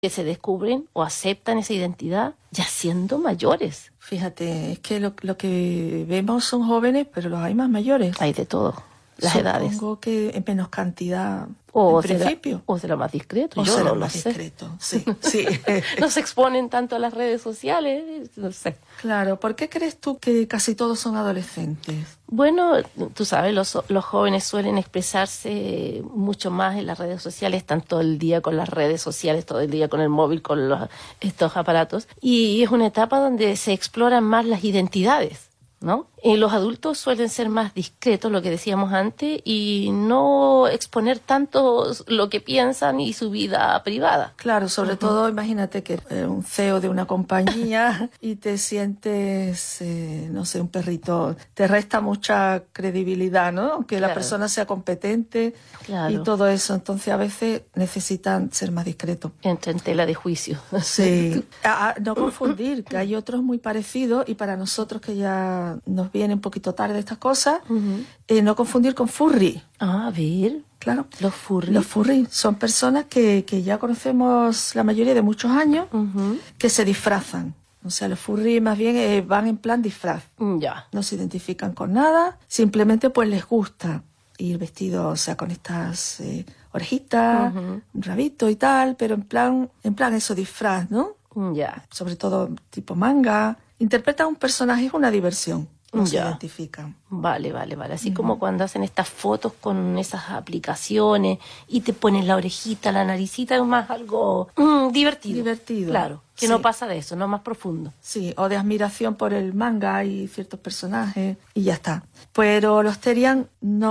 que se descubren o aceptan esa identidad ya siendo mayores. Fíjate, es que lo que vemos son jóvenes, pero los hay más mayores. Hay de todo, las edades. Supongo que en menos cantidad O en principio. O será más discreto. O Yo será no lo más sé. discreto, sí, sí. No se exponen tanto a las redes sociales, no sé. Claro, ¿por qué crees tú que casi todos son adolescentes? Bueno, tú sabes, los jóvenes suelen expresarse mucho más en las redes sociales, están todo el día con las redes sociales, todo el día con el móvil, con estos aparatos. Y es una etapa donde se exploran más las identidades, ¿no? Los adultos suelen ser más discretos, lo que decíamos antes, y no exponer tanto lo que piensan y su vida privada. Claro, sobre todo imagínate que eres un CEO de una compañía y te sientes, no sé, un perrito, te resta mucha credibilidad, ¿no? Aunque la persona sea competente y todo eso, entonces a veces necesitan ser más discretos. Entra en tela de juicio. Sí. No confundir, que hay otros muy parecidos y para nosotros que ya nos viene un poquito tarde estas cosas, no confundir con furry. Ah, a ver. Claro. Los furry. Los furry son personas que ya conocemos la mayoría de muchos años, que se disfrazan. O sea, los furry más bien van en plan disfraz. Ya. No se identifican con nada, simplemente pues les gusta ir vestidos, o sea, con estas orejitas, un rabito y tal, pero en plan eso, disfraz, ¿no? Ya. Sobre todo tipo manga. Interpretan un personaje, es una diversión. No se identifican. Vale. Así como cuando hacen estas fotos con esas aplicaciones y te ponen la orejita, la naricita, es más algo divertido. Divertido. Claro, que no pasa de eso, no más profundo. Sí, o de admiración por el manga y ciertos personajes y ya está. Pero los Terian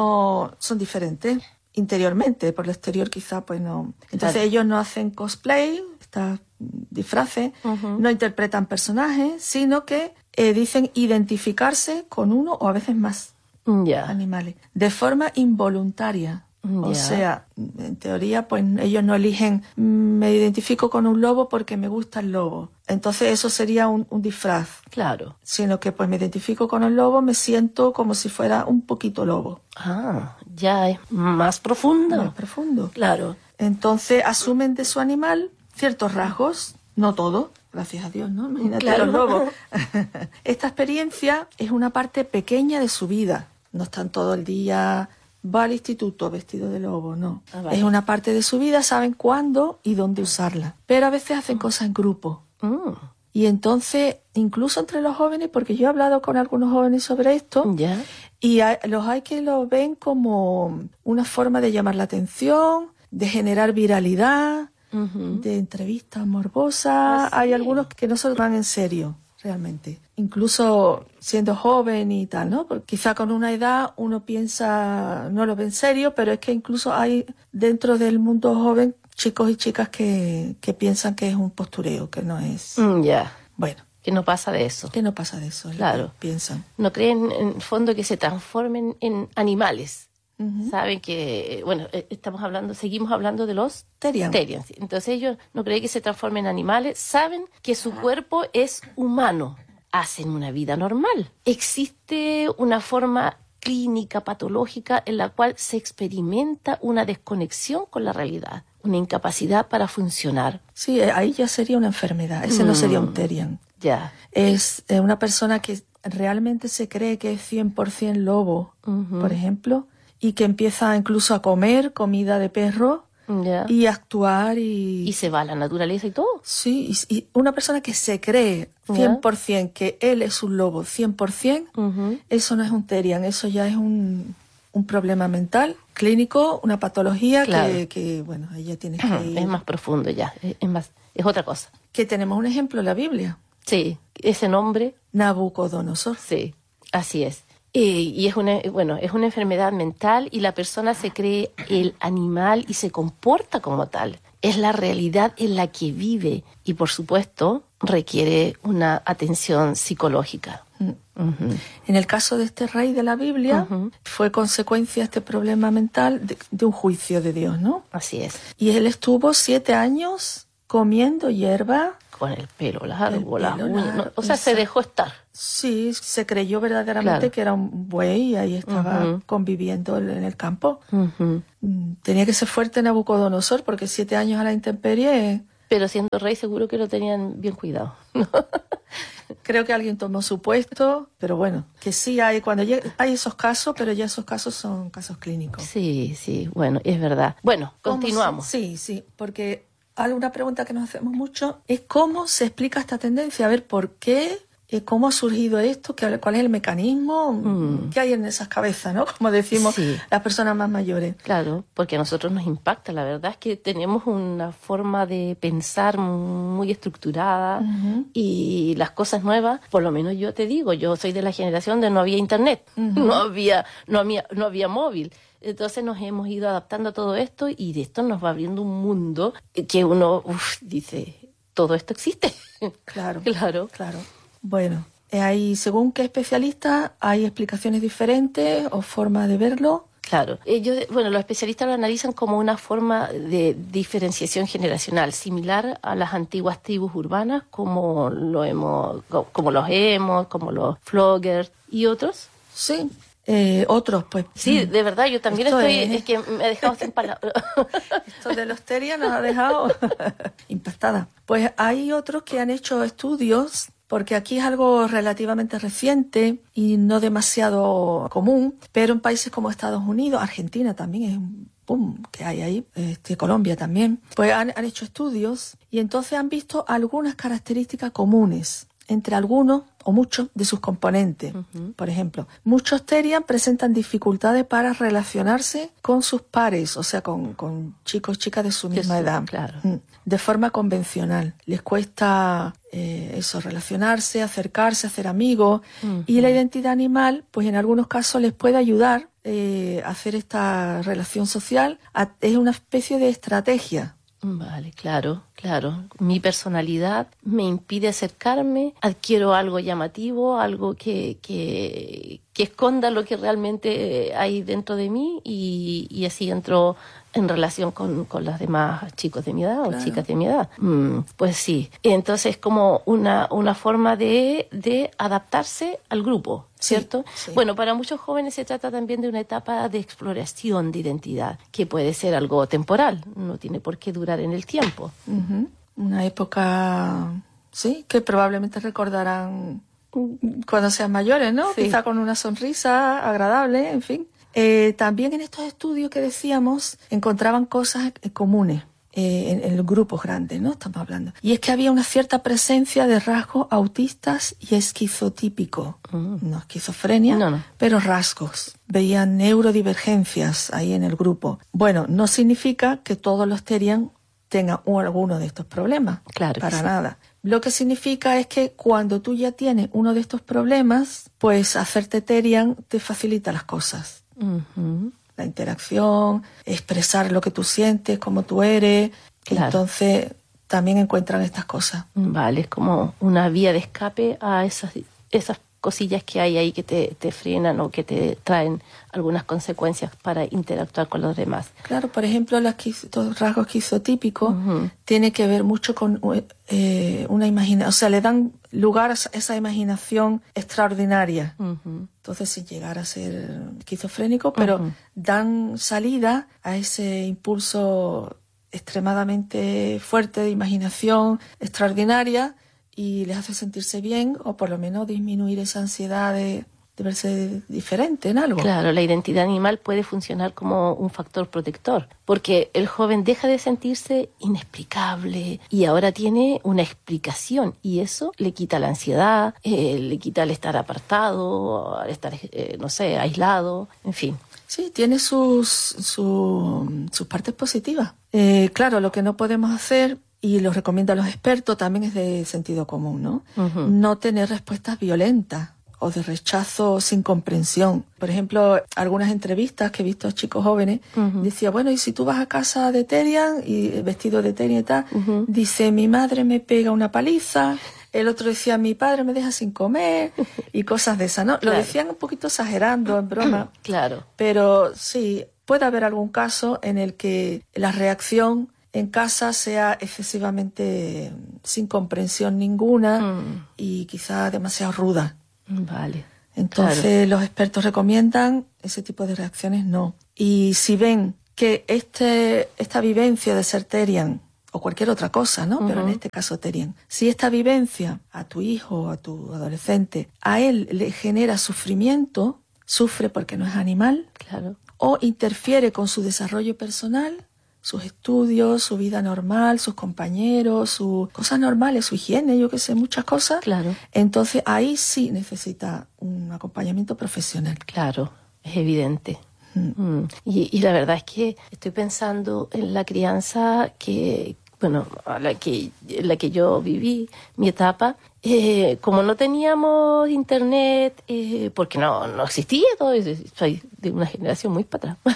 no son diferentes interiormente, por el exterior quizá pues no. Entonces ellos no hacen cosplay, estas disfraces, no interpretan personajes, sino que dicen identificarse con uno o a veces más animales, de forma involuntaria. O sea, en teoría, pues ellos no eligen, me identifico con un lobo porque me gusta el lobo. Entonces eso sería un disfraz. Claro. Sino que pues me identifico con el lobo, me siento como si fuera un poquito lobo. Ah, ya es más profundo. Más profundo. Claro. Entonces asumen de su animal ciertos rasgos, no todo. Gracias a Dios, ¿no? Imagínate claro. los lobos. Esta experiencia es una parte pequeña de su vida. No están todo el día, va al instituto vestido de lobo, no. Vale. Es una parte de su vida, saben cuándo y dónde usarla. Pero a veces hacen cosas en grupo. Y entonces, incluso entre los jóvenes, porque yo he hablado con algunos jóvenes sobre esto, y los hay que lo ven como una forma de llamar la atención, de generar viralidad, de entrevistas morbosas. Hay algunos que no se lo van en serio, realmente. Incluso siendo joven y tal, ¿no? Porque quizá con una edad uno piensa, no lo ve en serio, pero es que incluso hay dentro del mundo joven chicos y chicas que piensan que es un postureo, que no es... Bueno. Que no pasa de eso. Que no pasa de eso, claro. Piensan. No creen, en el fondo, que se transformen en animales. Saben que, bueno, seguimos hablando de los Terian. Entonces ellos no creen que se transformen en animales, saben que su cuerpo es humano, hacen una vida normal. Existe una forma clínica, patológica, en la cual se experimenta una desconexión con la realidad, una incapacidad para funcionar. Sí, ahí ya sería una enfermedad, ese no sería un Terian. Ya. Es una persona que realmente se cree que es 100% lobo, por ejemplo, y que empieza incluso a comer comida de perro y a actuar y se va a la naturaleza y todo. Sí, y una persona que se cree 100% que él es un lobo 100%, eso no es un Terian, eso ya es un problema mental, clínico, una patología que bueno, ahí ya tienes que ir. Es más profundo ya, es otra cosa. Que tenemos un ejemplo en la Biblia. Sí, ese nombre. Nabucodonosor. Sí, así es. Y es una enfermedad mental y la persona se cree el animal y se comporta como tal. Es la realidad en la que vive y, por supuesto, requiere una atención psicológica. En el caso de este rey de la Biblia, fue consecuencia este problema mental de un juicio de Dios, ¿no? Así es. Y él estuvo 7 años comiendo hierba. Con el pelo largo, las uñas. No, o sea, se dejó estar. Sí, se creyó verdaderamente que era un buey y ahí estaba conviviendo en el campo. Tenía que ser fuerte Nabucodonosor porque 7 años a la intemperie Pero siendo rey seguro que lo tenían bien cuidado, ¿no? Creo que alguien tomó su puesto, pero bueno, que sí hay hay esos casos, pero ya esos casos son casos clínicos. Sí, bueno, es verdad. Bueno, continuamos. Sí, porque alguna pregunta que nos hacemos mucho es cómo se explica esta tendencia, a ver por qué, cómo ha surgido esto, cuál es el mecanismo, qué hay en esas cabezas, ¿no? Como decimos las personas más mayores. Claro, porque a nosotros nos impacta. La verdad es que tenemos una forma de pensar muy estructurada y las cosas nuevas, por lo menos yo te digo, yo soy de la generación de no había internet, no había móvil. Entonces nos hemos ido adaptando a todo esto y de esto nos va abriendo un mundo que uno dice, todo esto existe. Claro. Bueno, según qué especialista, hay explicaciones diferentes o formas de verlo. Claro. Los especialistas lo analizan como una forma de diferenciación generacional, similar a las antiguas tribus urbanas, como los emos, como los floggers y otros. Sí. Otros, pues. Sí, de verdad, yo también es que me he dejado sin palabras. Esto de la histeria nos ha dejado impactada. Pues hay otros que han hecho estudios, porque aquí es algo relativamente reciente y no demasiado común, pero en países como Estados Unidos, Argentina también es un boom que hay ahí, Colombia también, pues han hecho estudios y entonces han visto algunas características comunes entre algunos o muchos de sus componentes. Por ejemplo, muchos Terian presentan dificultades para relacionarse con sus pares, o sea, con chicos y chicas de su misma edad, claro. De forma convencional. Les cuesta relacionarse, acercarse, hacer amigos, y la identidad animal, pues en algunos casos les puede ayudar a hacer esta relación social. Es una especie de estrategia. Vale, claro. Mi personalidad me impide acercarme, adquiero algo llamativo, algo que esconda lo que realmente hay dentro de mí y así entro en relación con los demás chicos de mi edad o chicas de mi edad. Pues sí, entonces es como una forma de adaptarse al grupo, ¿cierto? Sí. Bueno, para muchos jóvenes se trata también de una etapa de exploración de identidad, que puede ser algo temporal, no tiene por qué durar en el tiempo. Una época, sí, que probablemente recordarán cuando sean mayores, ¿no? Sí. Quizá con una sonrisa agradable, en fin. También en estos estudios que decíamos encontraban cosas comunes en grupos grandes, ¿no? Estamos hablando. Y es que había una cierta presencia de rasgos autistas y esquizotípicos. No esquizofrenia, pero rasgos. Veían neurodivergencias ahí en el grupo. Bueno, no significa que todos los Terian tengan alguno de estos problemas. Claro. Para nada. Lo que significa es que cuando tú ya tienes uno de estos problemas, pues hacerte Terian te facilita las cosas. La interacción, expresar lo que tú sientes, cómo tú eres. Claro. Entonces también encuentran estas cosas. Vale, es como una vía de escape a esas cosillas que hay ahí que te frenan o que te traen algunas consecuencias para interactuar con los demás. Claro, por ejemplo, los rasgos esquizotípicos tiene que ver mucho con una imaginación, o sea, le dan lugar a esa imaginación extraordinaria. Entonces, sin llegar a ser esquizofrénico, pero dan salida a ese impulso extremadamente fuerte de imaginación extraordinaria y les hace sentirse bien o por lo menos disminuir esa ansiedad de verse diferente en algo. Claro, la identidad animal puede funcionar como un factor protector, porque el joven deja de sentirse inexplicable y ahora tiene una explicación y eso le quita la ansiedad, le quita el estar apartado, el estar, aislado, en fin. Sí, tiene sus partes positivas. Claro, lo que no podemos hacer, y lo recomiendan los expertos, también es de sentido común, ¿no? No tener respuestas violentas o de rechazo sin comprensión. Por ejemplo, algunas entrevistas que he visto a chicos jóvenes, decía, bueno, y si tú vas a casa de Terian y vestido de Terian y tal, dice, mi madre me pega una paliza, el otro decía, mi padre me deja sin comer, y cosas de esas, ¿no? Claro. Lo decían un poquito exagerando, en broma. Claro. Pero sí, puede haber algún caso en el que la reacción en casa sea excesivamente sin comprensión ninguna y quizá demasiado ruda. Vale. Entonces los expertos recomiendan ese tipo de reacciones no. Y si ven que esta vivencia de ser Terian o cualquier otra cosa, ¿no? Pero en este caso Terian. Si esta vivencia a tu hijo o a tu adolescente, a él le genera sufrimiento, sufre porque no es animal, claro, o interfiere con su desarrollo personal, sus estudios, su vida normal, sus compañeros, sus cosas normales, su higiene, yo qué sé, muchas cosas, claro, entonces ahí sí necesita un acompañamiento profesional. Claro, es evidente. Y la verdad es que estoy pensando en la crianza que, bueno, en la que yo viví, mi etapa, como no teníamos internet, porque no existía todo, soy de una generación muy para atrás.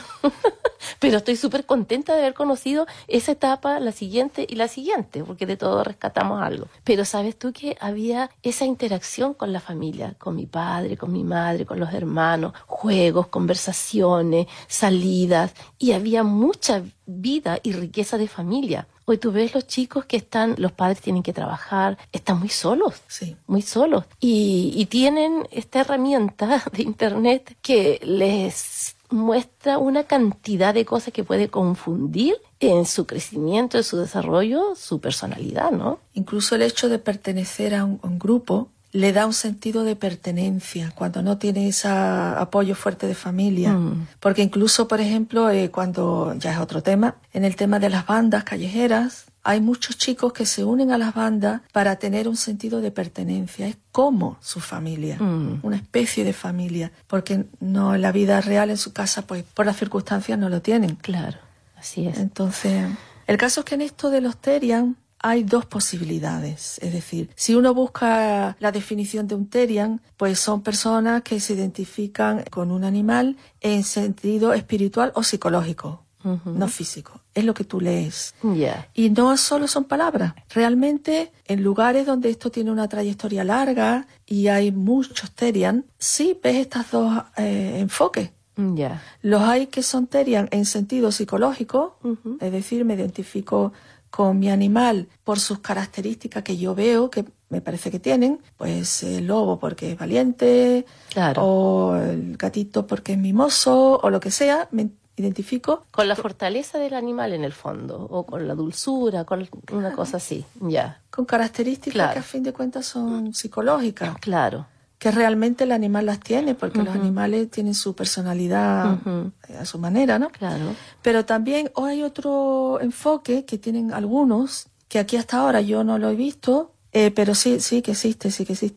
Pero estoy súper contenta de haber conocido esa etapa, la siguiente y la siguiente, porque de todo rescatamos algo. Pero sabes tú que había esa interacción con la familia, con mi padre, con mi madre, con los hermanos, juegos, conversaciones, salidas, y había mucha vida y riqueza de familia. Hoy tú ves los chicos que los padres tienen que trabajar, están muy solos, sí, muy solos, y tienen esta herramienta de internet que les muestra una cantidad de cosas que puede confundir en su crecimiento, en su desarrollo, su personalidad, ¿no? Incluso el hecho de pertenecer a un grupo le da un sentido de pertenencia cuando no tiene ese apoyo fuerte de familia. Porque incluso, por ejemplo, cuando, ya es otro tema, en el tema de las bandas callejeras, hay muchos chicos que se unen a las bandas para tener un sentido de pertenencia. Es como su familia, una especie de familia, porque no en la vida real en su casa, pues por las circunstancias no lo tienen. Claro, así es. Entonces, el caso es que en esto de los Terian hay dos posibilidades. Es decir, si uno busca la definición de un Terian, pues son personas que se identifican con un animal en sentido espiritual o psicológico. No físico, es lo que tú lees. Yeah. Y no solo son palabras. Realmente, en lugares donde esto tiene una trayectoria larga y hay muchos Terian, sí ves estos dos enfoques. Yeah. Los hay que son Terian en sentido psicológico, es decir, me identifico con mi animal por sus características que yo veo, que me parece que tienen, pues el lobo porque es valiente, claro, o el gatito porque es mimoso, o lo que sea, me identifico con la fortaleza del animal en el fondo, o con la dulzura, con una cosa así, ya. Con características que a fin de cuentas son psicológicas. Claro. Que realmente el animal las tiene, porque los animales tienen su personalidad a su manera, ¿no? Claro. Pero también hoy hay otro enfoque que tienen algunos, que aquí hasta ahora yo no lo he visto, pero sí que existe.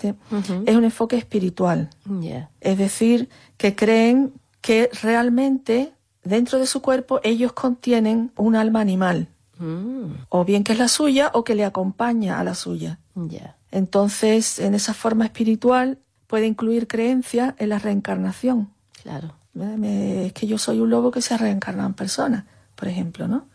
Es un enfoque espiritual. Yeah. Es decir, que creen que realmente dentro de su cuerpo ellos contienen un alma animal. O bien que es la suya o que le acompaña a la suya. Yeah. Entonces, en esa forma espiritual puede incluir creencia en la reencarnación. Claro. Es que yo soy un lobo que se ha reencarnado en persona, por ejemplo, ¿no?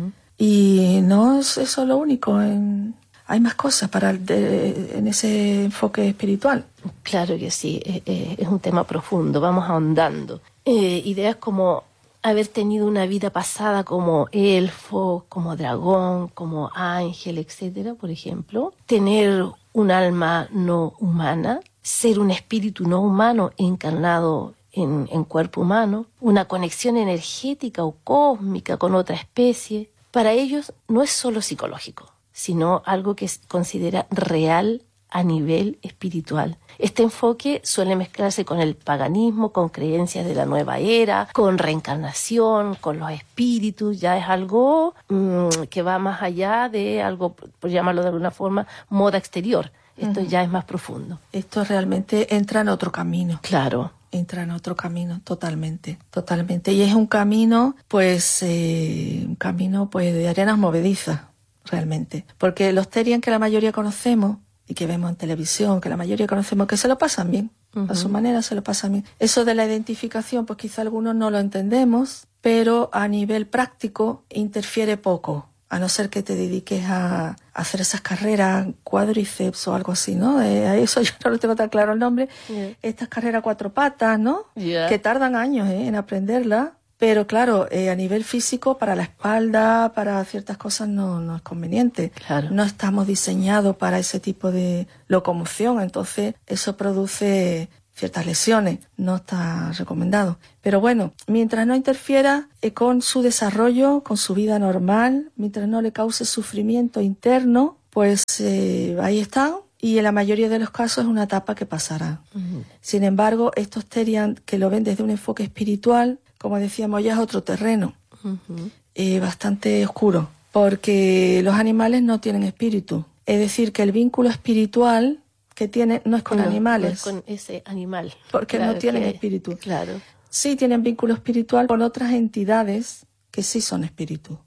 Y no es eso lo único. Hay más cosas en ese enfoque espiritual. Claro que sí, es un tema profundo, vamos ahondando. Ideas como haber tenido una vida pasada como elfo, como dragón, como ángel, etcétera, por ejemplo. Tener un alma no humana, ser un espíritu no humano encarnado en cuerpo humano, una conexión energética o cósmica con otra especie. Para ellos no es solo psicológico, sino algo que se considera real a nivel espiritual. Este enfoque suele mezclarse con el paganismo, con creencias de la nueva era, con reencarnación, con los espíritus. Ya es algo que va más allá de algo, por llamarlo de alguna forma, moda exterior. Esto ya es más profundo. Esto realmente entra en otro camino. Claro. Entra en otro camino, totalmente. Y es un camino, pues, de arenas movedizas, realmente. Porque los Terian que la mayoría conocemos, y que vemos en televisión, que la mayoría conocemos, que se lo pasan bien, a su manera se lo pasan bien. Eso de la identificación, pues quizá algunos no lo entendemos, pero a nivel práctico interfiere poco, a no ser que te dediques a hacer esas carreras cuádriceps o algo así, ¿no? A eso yo no lo tengo tan claro el nombre. Yeah. Estas carreras 4 patas, ¿no? Yeah. Que tardan años en aprenderlas. Pero claro, a nivel físico, para la espalda, para ciertas cosas no es conveniente. Claro. No estamos diseñados para ese tipo de locomoción, entonces eso produce ciertas lesiones, no está recomendado. Pero bueno, mientras no interfiera con su desarrollo, con su vida normal, mientras no le cause sufrimiento interno, pues ahí están. Y en la mayoría de los casos es una etapa que pasará. Sin embargo, estos terian que lo ven desde un enfoque espiritual, como decíamos, ya es otro terreno, bastante oscuro, porque los animales no tienen espíritu. Es decir, que el vínculo espiritual que tienen no es con animales. No es con ese animal. Porque no tienen espíritu. Claro. Sí tienen vínculo espiritual con otras entidades que sí son espíritu.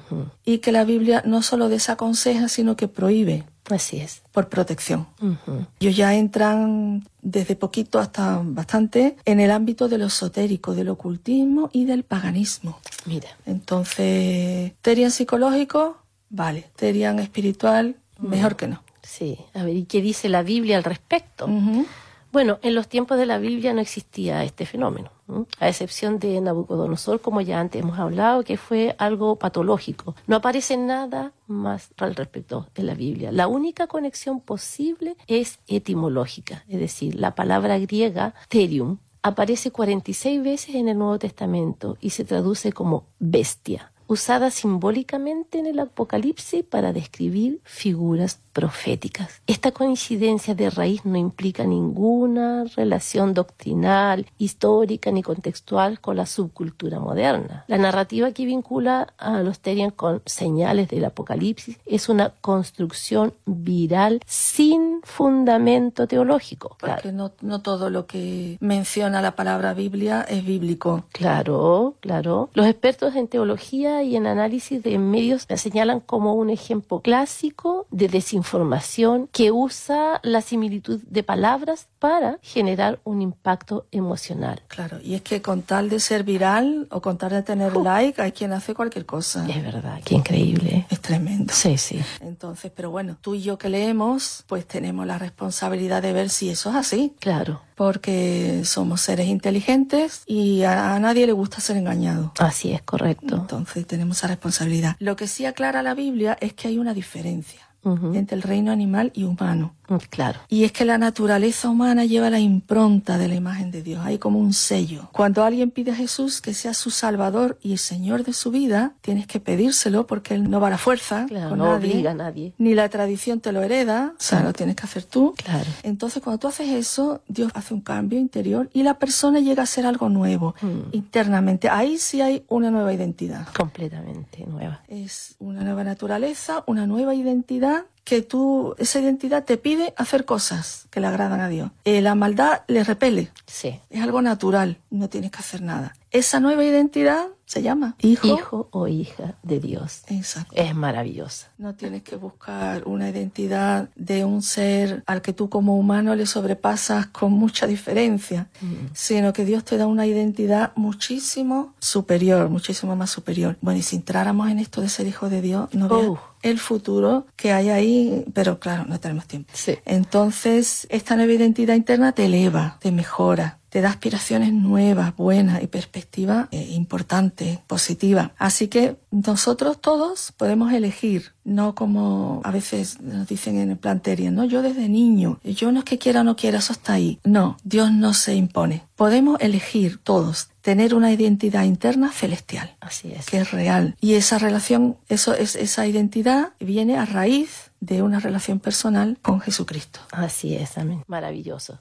Y que la Biblia no solo desaconseja, sino que prohíbe. Así es. Por protección. Ellos ya entran desde poquito hasta bastante en el ámbito de lo esotérico, del ocultismo y del paganismo. Mira. Entonces, terian psicológico, vale. Terian espiritual, mejor que no. Sí. A ver, ¿y qué dice la Biblia al respecto? Bueno, en los tiempos de la Biblia no existía este fenómeno, a excepción de Nabucodonosor, como ya antes hemos hablado, que fue algo patológico. No aparece nada más al respecto de la Biblia. La única conexión posible es etimológica, es decir, la palabra griega therium aparece 46 veces en el Nuevo Testamento y se traduce como bestia, usada simbólicamente en el Apocalipsis para describir figuras proféticas. Esta coincidencia de raíz no implica ninguna relación doctrinal, histórica ni contextual con la subcultura moderna. La narrativa que vincula a los terian con señales del Apocalipsis es una construcción viral sin fundamento teológico. Porque no todo lo que menciona la palabra Biblia es bíblico. Claro. Los expertos en teología y en análisis de medios señalan como un ejemplo clásico de desinformación que usa la similitud de palabras para generar un impacto emocional. Claro, y es que con tal de ser viral o con tal de tener like, hay quien hace cualquier cosa. Es verdad, qué increíble. Es tremendo. Sí. Entonces, pero bueno, tú y yo que leemos, pues tenemos la responsabilidad de ver si eso es así. Claro. Porque somos seres inteligentes y a nadie le gusta ser engañado. Así es, correcto. Entonces tenemos esa responsabilidad. Lo que sí aclara la Biblia es que hay una diferencia entre el reino animal y humano. Claro. Y es que la naturaleza humana lleva la impronta de la imagen de Dios. Hay como un sello. Cuando alguien pide a Jesús que sea su Salvador y el Señor de su vida, tienes que pedírselo porque Él no va a la fuerza. Claro, no obliga a nadie. Ni la tradición te lo hereda. O sea, lo tienes que hacer tú. Claro. Entonces, cuando tú haces eso, Dios hace un cambio interior y la persona llega a ser algo nuevo internamente. Ahí sí hay una nueva identidad. Completamente nueva. Es una nueva naturaleza, una nueva identidad que esa identidad te pide hacer cosas que le agradan a Dios. La maldad le repele. Sí. Es algo natural, no tienes que hacer nada. Esa nueva identidad se llama hijo o hija de Dios. Exacto. Es maravillosa. No tienes que buscar una identidad de un ser al que tú como humano le sobrepasas con mucha diferencia, sino que Dios te da una identidad muchísimo superior, muchísimo más superior. Bueno, y si entráramos en esto de ser hijo de Dios, no veas el futuro que hay ahí, pero claro, no tenemos tiempo. Sí. Entonces, esta nueva identidad interna te eleva, te mejora, te da aspiraciones nuevas, buenas y perspectiva importante, positiva. Así que nosotros todos podemos elegir, no como a veces nos dicen en el plan terian, ¿no? Yo desde niño, yo no es que quiera o no quiera, eso está ahí. No, Dios no se impone. Podemos elegir todos tener una identidad interna celestial. Así es. Que es real. Y esa relación, esa identidad viene a raíz de una relación personal con Jesucristo. Así es, amén. Maravilloso.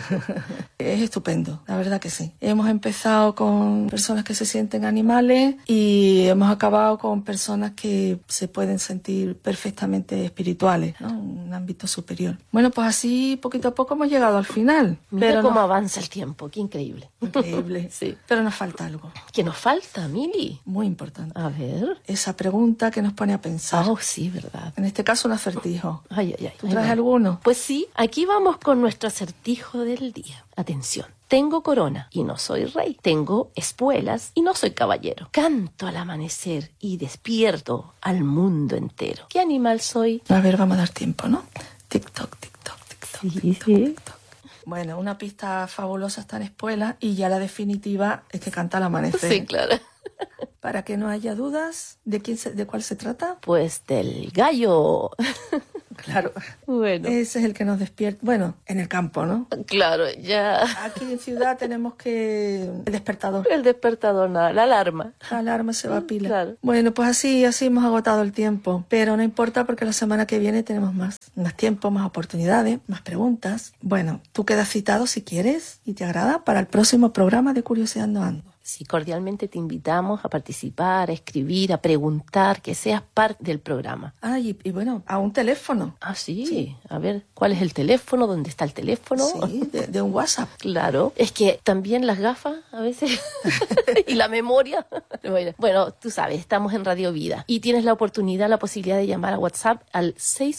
Es estupendo, la verdad que sí. Hemos empezado con personas que se sienten animales y hemos acabado con personas que se pueden sentir perfectamente espirituales, ¿no? Un ámbito superior. Bueno, pues así poquito a poco hemos llegado al final. Mira cómo avanza el tiempo, qué increíble. Increíble. Sí. Pero nos falta algo. ¿Qué nos falta, Mili? Muy importante. A ver. Esa pregunta que nos pone a pensar. Oh, sí, verdad. En este caso un acertijo. Ay. ¿Tú traes alguno? Pues sí, aquí vamos con nuestro acertijo del día. Atención. Tengo corona y no soy rey. Tengo espuelas y no soy caballero. Canto al amanecer y despierto al mundo entero. ¿Qué animal soy? A ver, vamos a dar tiempo, ¿no? Tic-toc, tic-toc, tic-toc, sí, tic-toc, sí. tic-toc. Bueno, una pista fabulosa está en espuelas y ya la definitiva es que canta al amanecer. Sí, claro. Para que no haya dudas, ¿de cuál se trata? Pues del gallo. Claro. Bueno. Ese es el que nos despierta. Bueno, en el campo, ¿no? Claro, ya. Aquí en ciudad tenemos que... El despertador. El despertador, nada, la alarma. La alarma se va a pila. Claro. Bueno, pues así hemos agotado el tiempo. Pero no importa porque la semana que viene tenemos más tiempo, más oportunidades, más preguntas. Bueno, tú quedas citado si quieres y te agrada para el próximo programa de Curioseando Ando. Sí, cordialmente te invitamos a participar, a escribir, a preguntar, que seas parte del programa. Y bueno, a un teléfono. Sí. A ver, ¿cuál es el teléfono? ¿Dónde está el teléfono? Sí, de un WhatsApp. Claro. Es que también las gafas a veces y la memoria. Bueno, tú sabes, estamos en Radio Vida y tienes la oportunidad, la posibilidad de llamar a WhatsApp al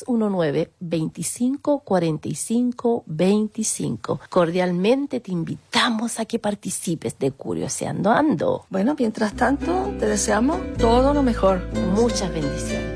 619-2545-25. Cordialmente te invitamos a que participes de Curioseando Ando. Bueno, mientras tanto, te deseamos todo lo mejor. Muchas bendiciones.